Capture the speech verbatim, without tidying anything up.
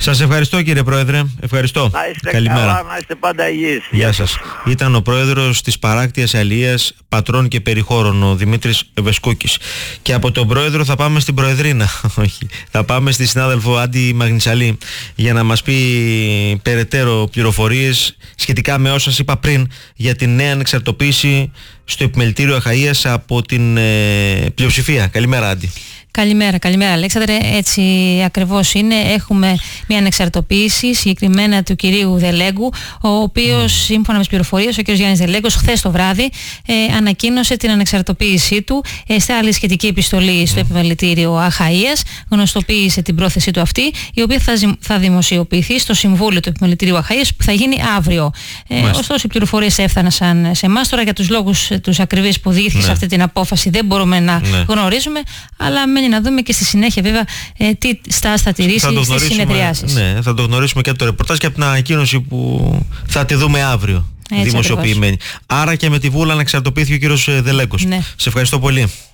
Σας ευχαριστώ κύριε Πρόεδρε. Ευχαριστώ. Να είστε Καλημέρα. καλά, να είστε πάντα υγιείς. Γεια σας. Ήταν ο Πρόεδρος της Παράκτειας Αλίας Πατρών και Περιχώρων, ο Δημήτρης Βεσκούκης. Και από τον Πρόεδρο θα πάμε στην Προεδρίνα. Όχι. Θα πάμε στη συνάδελφο Άντι Μαγνησαλή για να μας πει περαιτέρω πληροφορίες σχετικά με όσα σας είπα πριν για την νέα ανεξαρτοποίηση στο Επιμελητήριο Αχαΐας από την ε, πλειοψηφία. Καλημέρα Άντι. Καλημέρα, καλημέρα Αλέξανδρε. Έτσι ακριβώς είναι. Έχουμε μια ανεξαρτοποίηση συγκεκριμένα του κυρίου Δελέγκου, ο οποίος mm. σύμφωνα με τις πληροφορίες, ο κύριος Γιάννης Δελέγκος χθες το βράδυ ε, ανακοίνωσε την ανεξαρτοποίησή του, ε, στα άλλη σχετική επιστολή στο mm. Επιμελητήριο Αχαΐας, γνωστοποίησε την πρόθεσή του αυτή, η οποία θα, θα δημοσιοποιηθεί στο Συμβούλιο του Επιμελητηρίου Αχαΐας που θα γίνει αύριο. Ε, ωστόσο, οι πληροφορίες έφταναν σε εμάς. Τώρα για τους λόγους τους ακριβείς που διήθηκε ναι. σε αυτή την απόφαση δεν μπορούμε να ναι. γνωρίζουμε, αλλά μένει να δούμε και στη συνέχεια βέβαια ε, τι στάση θα τηρήσει στις συνεδριάσεις. Ναι, θα το γνωρίσουμε και από το ρεπορτάζ και από την ανακοίνωση που θα τη δούμε αύριο. Έτσι δημοσιοποιημένη. Ακριβώς. Άρα και με τη Βούλα ανεξαρτοποιήθηκε ο κύριος Δελέγκος. Ναι. Σε ευχαριστώ πολύ.